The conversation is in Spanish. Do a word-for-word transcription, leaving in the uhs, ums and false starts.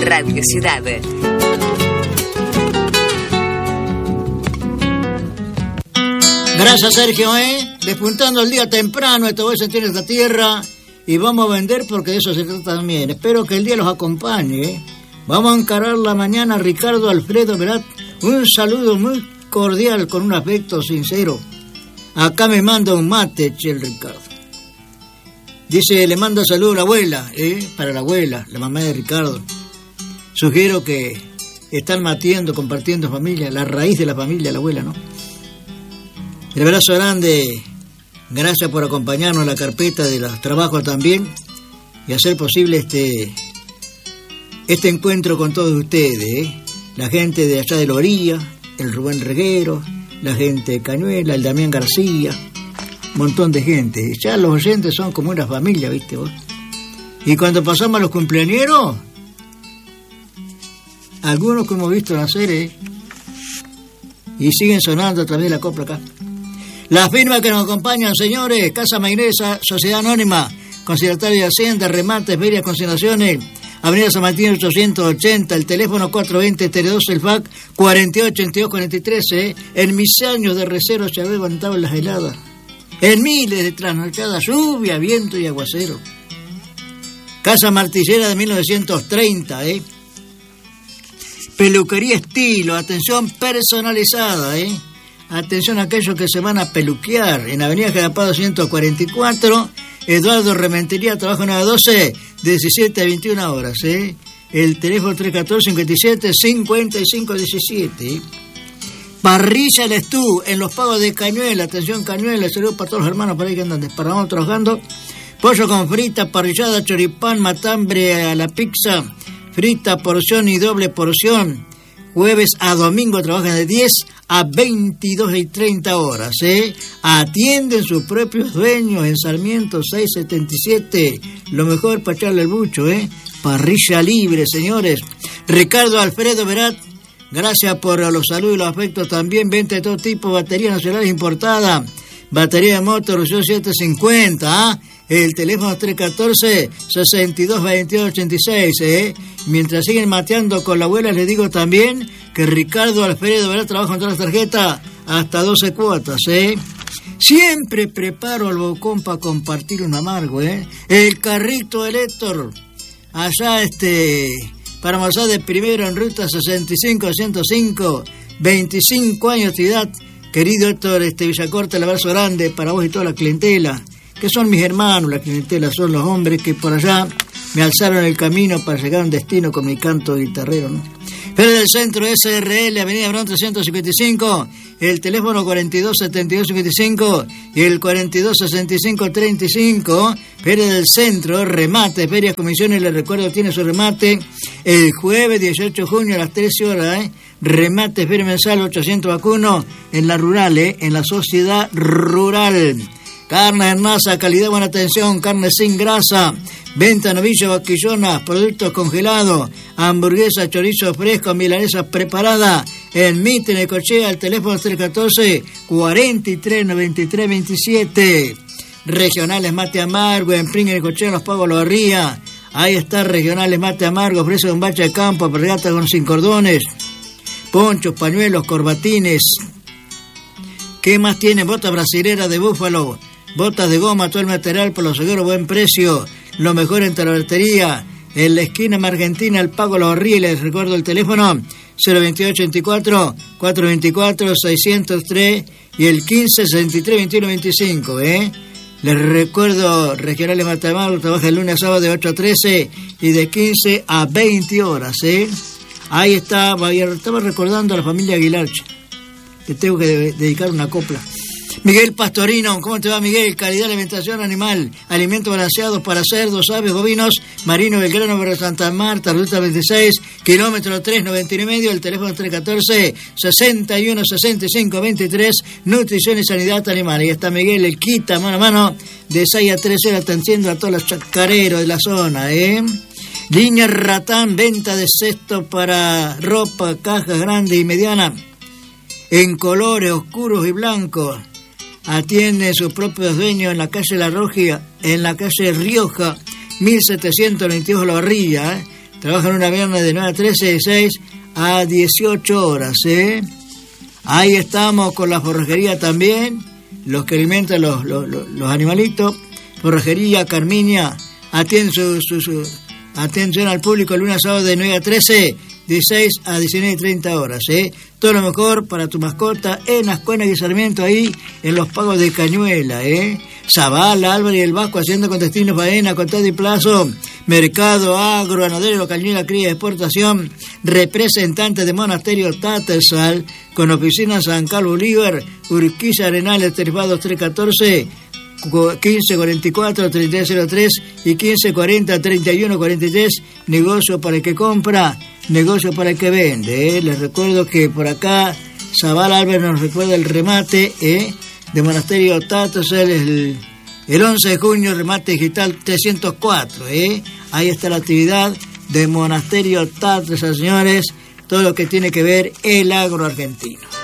Radio Ciudad. Gracias, Sergio, ¿eh? Despuntando el día temprano, esto voy a sentir esta tierra y vamos a vender porque de eso se trata también. Espero que el día los acompañe, ¿eh? Vamos a encarar la mañana, Ricardo Alfredo Verat. Un saludo muy cordial con un afecto sincero. Acá me manda un mate, che, el Ricardo. Dice, le manda saludo a la abuela, ¿eh? Para la abuela, la mamá de Ricardo. Sugiero que están matiendo, compartiendo familia, la raíz de la familia, la abuela, ¿no? El abrazo grande, gracias por acompañarnos en la carpeta de los trabajos también y hacer posible este, este encuentro con todos ustedes, ¿eh? La gente de allá de la orilla, el Rubén Reguero, la gente de Cañuela, el Damián García, un montón de gente. Ya los oyentes son como una familia, ¿viste vos? Y cuando pasamos a los cumpleañeros, algunos que hemos visto nacer, ¿eh? Y siguen sonando a través de la copla acá. Las firmas que nos acompañan, señores: Casa Maynesa, Sociedad Anónima, Consideratorio de Hacienda, Remates, Ferias, Consignaciones, Avenida San Martín ochocientos ochenta, el teléfono cuatro dos cero, T dos, el F A C cuarenta y ocho, ochenta y dos, cuarenta y tres, ¿eh? En mis años de reserva se había aguantado en las heladas, en miles de trasnochadas, lluvia, viento y aguacero. Casa Martillera de mil novecientos treinta, ¿eh? Peluquería Estilo, atención personalizada, ¿eh? Atención a aquellos que se van a peluquear. En Avenida Jarapado ciento cuarenta y cuatro, Eduardo Rementería, trabajo nueve a doce, diecisiete a veintiuna horas, ¿eh? El teléfono tres uno cuatro, cincuenta y siete, cincuenta y cinco diecisiete, ¿eh? Parrilla El Estú, en los pagos de Cañuela, atención Cañuela, saludos para todos los hermanos por ahí que andan desparramados trabajando. Pollo con frita, parrillada, choripán, matambre a la pizza, frita, porción y doble porción. Jueves a domingo trabajan de diez a veintidós y treinta horas, ¿eh? Atienden sus propios dueños en Sarmiento seiscientos setenta y siete. Lo mejor para echarle el bucho, ¿eh? Parrilla libre, señores. Ricardo Alfredo Verat, gracias por los saludos y los afectos también. Venta de todo tipo, baterías nacionales importadas, batería de motor, setecientos cincuenta, ¿ah? El teléfono tres uno cuatro, sesenta y dos, veintidós, ochenta y seis, ¿eh? Mientras siguen mateando con la abuela, les digo también que Ricardo Alfredo Verat trabaja con todas las tarjetas hasta doce cuotas, ¿eh? Siempre preparo al bocón para compartir un amargo, ¿eh? El carrito de Héctor, allá este, para almorzar de primero en ruta sesenta y cinco, ciento cinco, veinticinco años de edad. Querido Héctor, este, Villacorta, el abrazo grande para vos y toda la clientela, que son mis hermanos, la clientela, son los hombres que por allá me alzaron el camino para llegar a un destino con mi canto guitarrero, ¿no? Feria del Centro, S R L, Avenida Brón trescientos cincuenta y cinco, el teléfono cuarenta y dos, setenta y dos, cincuenta y cinco y el cuarenta y dos, sesenta y cinco, treinta y cinco. Feria del Centro, remate, ferias, comisiones, les recuerdo, tiene su remate el jueves dieciocho de junio a las trece horas, ¿eh? Remate, feria mensal, ochocientos vacunos en la rural, ¿eh? En la sociedad rural. Carne en masa, calidad, buena atención, carne sin grasa, venta novillo, vaquillonas, productos congelados, hamburguesa, chorizo fresco, milanesa preparada, en Mitre, Necochea, el teléfono tres uno cuatro, cuarenta y tres, noventa y tres, veintisiete. Regionales Mate Amargo, en Pringue, Necochea, Los Pagos, Los Ría. Ahí está, Regionales Mate Amargo, ofrece un bache de campo, regata con sin cordones, ponchos, pañuelos, corbatines. ¿Qué más tiene? Botas brasileras de búfalo, botas de goma, todo el material por lo seguro, buen precio, lo mejor en talabartería. En la esquina Argentina, el Pago Los Rieles, recuerdo el teléfono cero veintiocho ochenta y cuatro, cuatrocientos veinticuatro, seiscientos tres y el quince, sesenta y tres, veintiuno, veinticinco, ¿eh? Les recuerdo, Regionales Matamargo trabaja el lunes a sábado de ocho a trece y de quince a veinte horas, ¿eh? Ahí está, estaba recordando a la familia Aguilar, te tengo que de- dedicar una copla. Miguel Pastorino, ¿cómo te va, Miguel? Calidad de alimentación animal, alimentos balanceados para cerdos, aves, bovinos, Marino Belgrano, Barrio Santa Marta, ruta veintiséis, kilómetro tres, noventa y nueve y medio, el teléfono tres uno cuatro, sesenta y uno, sesenta y cinco, veintitrés, nutrición y sanidad animal. Ahí está Miguel, el quita mano a mano, de seis a tres horas, atendiendo a todos los chacareros de la zona, ¿eh? Línea Ratán, venta de cestos para ropa, cajas grandes y medianas, en colores oscuros y blancos. Atiende sus propios dueños en la calle La Roja, en la calle Rioja, mil setecientos veintidós La Barrilla, ¿eh? trabajan una viernes de nueve a trece, de seis a dieciocho horas, ¿eh? Ahí estamos con la forrajería también, los que alimentan los, los, los, los animalitos. Forrajería Carminia, atiende su, su, su atención al público el lunes a sábado de nueve a trece, dieciséis a diecinueve y treinta horas, ¿eh? Todo lo mejor para tu mascota en Ascuena y Sarmiento, ahí en los pagos de Cañuela, ¿eh? Zavala, Álvarez y el Vasco haciendo con destino faena, contado y plazo, mercado, agro, ganadero, cañuela, cría, exportación, representante de Monasterio Tatesal, con oficina en San Carlos Bolívar, Urquiza, Arenales, Derivados tres catorce, quince cuarenta y cuatro, treinta y tres cero tres y quince cuarenta, treinta y uno cuarenta y tres, negocio para el que compra, negocio para el que vende, ¿eh? Les recuerdo que por acá Zavala Álvarez nos recuerda el remate, ¿eh? de Monasterio Tatesal, el, el once de junio, remate digital trescientos cuatro, ¿eh? Ahí está la actividad de Monasterio Tatesal, señores, todo lo que tiene que ver el agro argentino.